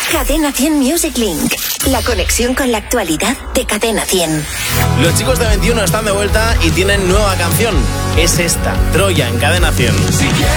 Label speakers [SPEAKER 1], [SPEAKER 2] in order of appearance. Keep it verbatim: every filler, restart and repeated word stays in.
[SPEAKER 1] Cadena cien Music Link. La conexión con la actualidad de Cadena cien.
[SPEAKER 2] Los chicos de veintiuno están de vuelta y tienen nueva canción. Es esta, Troya, en Cadena cien.
[SPEAKER 3] Si quieres